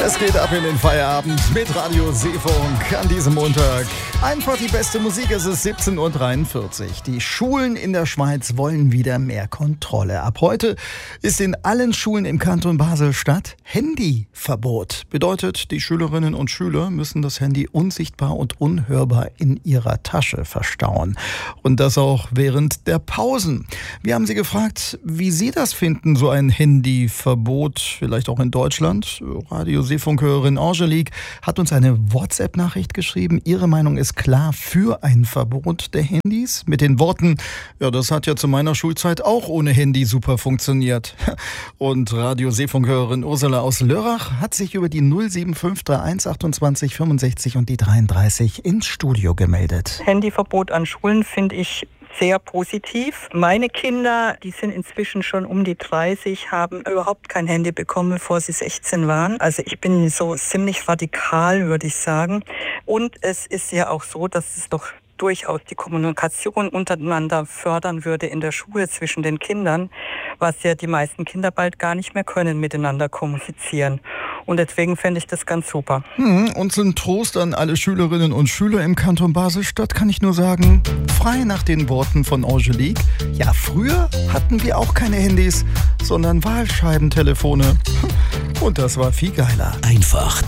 Es geht ab in den Feierabend mit Radio Seefunk an diesem Montag. Einfach die beste Musik, es ist 17.43 Uhr. Die Schulen in der Schweiz wollen wieder mehr Kontrolle. Ab heute ist in allen Schulen im Kanton Basel-Stadt Handyverbot. Bedeutet, die Schülerinnen und Schüler müssen das Handy unsichtbar und unhörbar in ihrer Tasche verstauen. Und das auch während der Pausen. Wir haben Sie gefragt, wie Sie das finden, so ein Handyverbot, vielleicht auch in Deutschland. Radio Seefunkhörerin Angelique hat uns eine WhatsApp-Nachricht geschrieben. Ihre Meinung ist klar für ein Verbot der Handys. Mit den Worten, ja, das hat ja zu meiner Schulzeit auch ohne Handy super funktioniert. Und Radio Seefunkhörerin Ursula aus Lörrach hat sich über die 07531 28 65 und die 33 ins Studio gemeldet. Handyverbot an Schulen finde ich sehr positiv. Meine Kinder, die sind inzwischen schon um die 30, haben überhaupt kein Handy bekommen, bevor sie 16 waren. Also ich bin so ziemlich radikal, würde ich sagen. Und es ist ja auch so, dass es doch durchaus die Kommunikation untereinander fördern würde in der Schule zwischen den Kindern, was ja die meisten Kinder bald gar nicht mehr können, miteinander kommunizieren. Und deswegen fände ich das ganz super. Und zum Trost an alle Schülerinnen und Schüler im Kanton Basel-Stadt kann ich nur sagen, frei nach den Worten von Angelique. Ja, früher hatten wir auch keine Handys, sondern Wahlscheibentelefone. Und das war viel geiler. Einfach